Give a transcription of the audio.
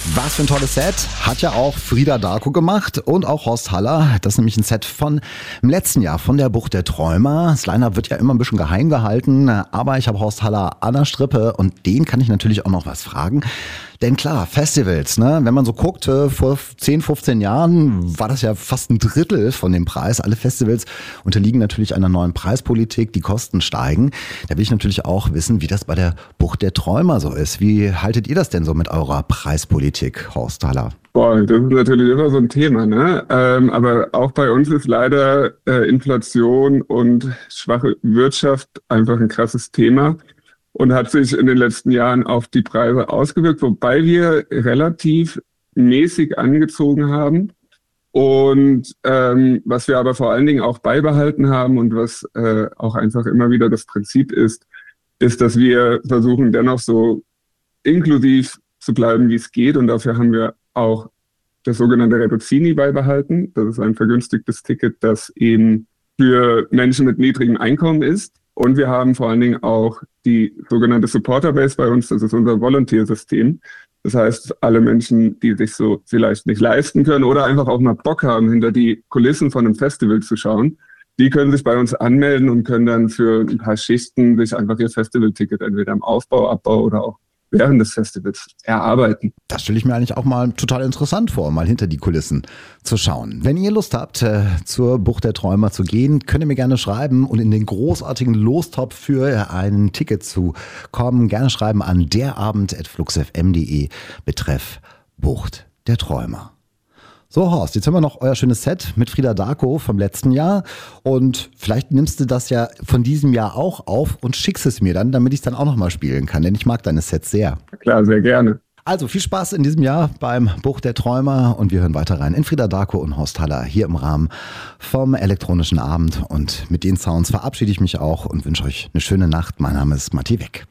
Was für ein tolles Set. Hat ja auch Frida Darko gemacht und auch Horst Haller. Das ist nämlich ein Set von im letzten Jahr, von der Bucht der Träumer. Das Line-Up wird ja immer ein bisschen geheim gehalten, aber ich habe Horst Haller an der Strippe und den kann ich natürlich auch noch was fragen. Denn klar, Festivals, ne? Wenn man so guckt, vor 10, 15 Jahren war das ja fast ein Drittel von dem Preis. Alle Festivals unterliegen natürlich einer neuen Preispolitik, die Kosten steigen. Da will ich natürlich auch wissen, wie das bei der Bucht der Träumer so ist. Wie haltet ihr das denn so mit eurer Preispolitik, Horst Haller? Boah, das ist natürlich immer so ein Thema, ne? Aber auch bei uns ist leider Inflation und schwache Wirtschaft einfach ein krasses Thema und hat sich in den letzten Jahren auf die Preise ausgewirkt, wobei wir relativ mäßig angezogen haben. Und was wir aber vor allen Dingen auch beibehalten haben und was auch einfach immer wieder das Prinzip ist, dass wir versuchen, dennoch so inklusiv zu bleiben, wie es geht. Und dafür haben wir auch das sogenannte Reducini beibehalten. Das ist ein vergünstigtes Ticket, das eben für Menschen mit niedrigem Einkommen ist. Und wir haben vor allen Dingen auch die sogenannte Supporter Base bei uns. Das ist unser Volunteer-System. Das heißt, alle Menschen, die sich so vielleicht nicht leisten können oder einfach auch mal Bock haben, hinter die Kulissen von einem Festival zu schauen, die können sich bei uns anmelden und können dann für ein paar Schichten sich einfach ihr Festivalticket entweder im Aufbau, Abbau oder auch während des Festivals erarbeiten. Das stelle ich mir eigentlich auch mal total interessant vor, mal hinter die Kulissen zu schauen. Wenn ihr Lust habt, zur Bucht der Träumer zu gehen, könnt ihr mir gerne schreiben und in den großartigen Lostopf für ein Ticket zu kommen. Gerne schreiben an derabend@fluxfm.de betreff Bucht der Träumer. So, Horst, jetzt haben wir noch euer schönes Set mit Frida Darko vom letzten Jahr und vielleicht nimmst du das ja von diesem Jahr auch auf und schickst es mir dann, damit ich es dann auch nochmal spielen kann, denn ich mag deine Sets sehr. Klar, sehr gerne. Also viel Spaß in diesem Jahr beim Bucht der Träumer und wir hören weiter rein in Frida Darko und Horst Haller hier im Rahmen vom elektronischen Abend und mit den Sounds verabschiede ich mich auch und wünsche euch eine schöne Nacht. Mein Name ist Matti Weck.